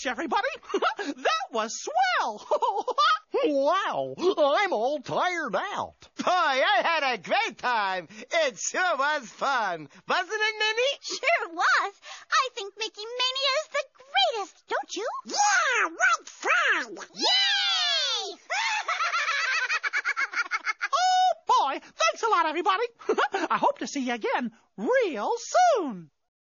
Gosh, everybody, that was swell. Wow, I'm all tired out. Boy, I had a great time. It sure was fun. Wasn't it, Minnie? Sure was. I think Mickey Mania is the greatest, don't you? Yeah, what fun! Yay! Oh, boy, thanks a lot, everybody. I hope to see you again real soon.